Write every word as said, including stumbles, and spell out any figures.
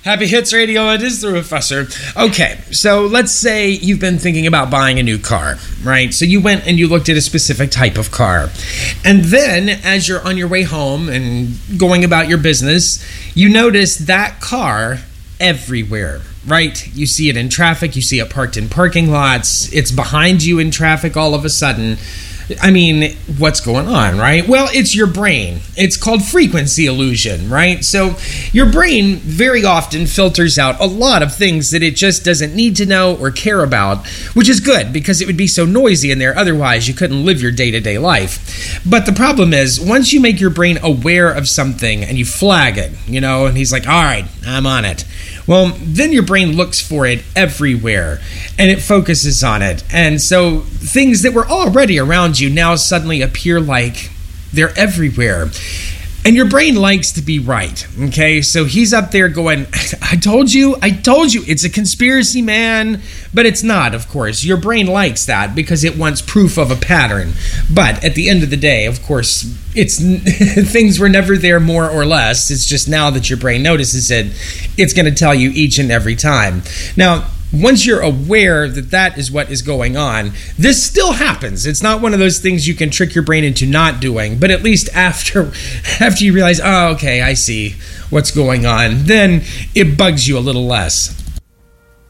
Happy Hits Radio, it is the Professor. Okay, so let's say you've been thinking about buying a new car, right? So you went and you looked at a specific type of car. And then, as you're on your way home and going about your business, you notice that car everywhere, right? You see it in traffic, you see it parked in parking lots, it's behind you in traffic all of a sudden. I mean, what's going on, right? Well, it's your brain. It's called frequency illusion, right? So your brain very often filters out a lot of things that it just doesn't need to know or care about, which is good because it would be so noisy in there. Otherwise, you couldn't live your day-to-day life. But the problem is, once you make your brain aware of something and you flag it, you know, and he's like, all right, I'm on it. Well, then your brain looks for it everywhere, and it focuses on it. And so things that were already around you now suddenly appear like they're everywhere. And your brain likes to be right, okay? So he's up there going, I told you, I told you, it's a conspiracy, man. But it's not, of course. Your brain likes that because it wants proof of a pattern. But at the end of the day, of course, it's things were never there more or less. It's just now that your brain notices it, it's going to tell you each and every time. Now, once you're aware that that is what is going on, this still happens. It's not one of those things you can trick your brain into not doing, but at least after after you realize, oh, okay, I see what's going on, then it bugs you a little less.